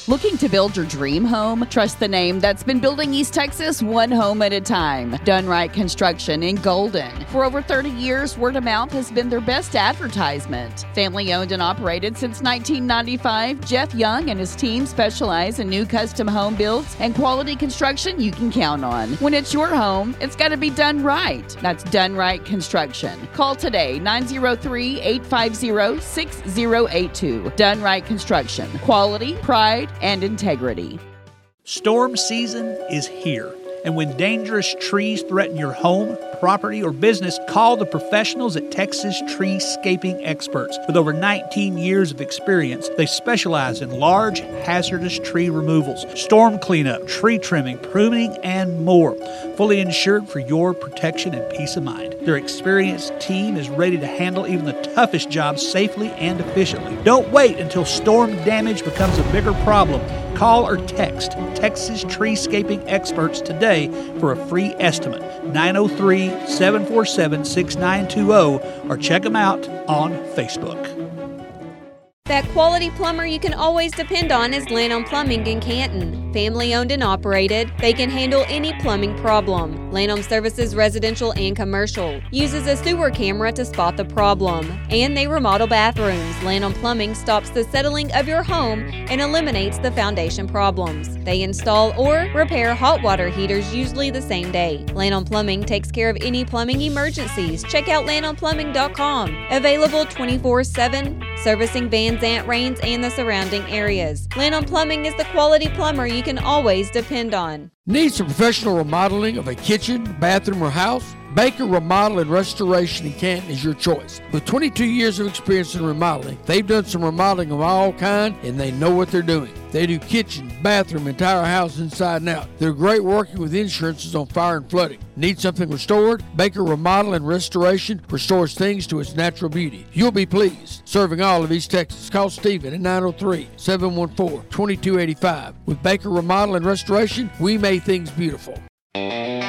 Looking to build your dream home? Trust the name that's been building East Texas one home at a time. Done Right Construction in Golden. For over 30 years, word of mouth has been their best advertisement. Family owned and operated since 1995, Jeff Young and his team specialize in new custom home builds and quality construction you can count on. When it's your home, it's got to be done right. That's Done Right Construction. Call today, 903-850-6082. Done Right Construction. Quality, pride, and integrity. Storm season is here, and when dangerous trees threaten your home, property, or business, call the professionals at Texas Treescaping Experts. With over 19 years of experience, they specialize in large, hazardous tree removals, storm cleanup, tree trimming, pruning, and more. Fully insured for your protection and peace of mind. Their experienced team is ready to handle even the toughest jobs safely and efficiently. Don't wait until storm damage becomes a bigger problem. Call or text Texas Treescaping Experts today for a free estimate, 903-747-6920, or check them out on Facebook. That quality plumber you can always depend on is Lanham Plumbing in Canton. Family owned and operated, they can handle any plumbing problem. Lanham services residential and commercial. Uses a sewer camera to spot the problem. And they remodel bathrooms. Lanham Plumbing stops the settling of your home and eliminates the foundation problems. They install or repair hot water heaters usually the same day. Lanham Plumbing takes care of any plumbing emergencies. Check out lanhamplumbing.com. Available 24/7, servicing Van Zant Rains and the surrounding areas. Lanham Plumbing is the quality plumber you can always depend on. Need some professional remodeling of a kitchen, bathroom, or house? Baker Remodel and Restoration in Canton is your choice. With 22 years of experience in remodeling, they've done some remodeling of all kind, and they know what they're doing. They do kitchen, bathroom, entire house inside and out. They're great working with insurances on fire and flooding. Need something restored? Baker Remodel and Restoration restores things to its natural beauty. You'll be pleased. Serving all of East Texas. Call Stephen at 903-714-2285. With Baker Remodel and Restoration, we make things beautiful.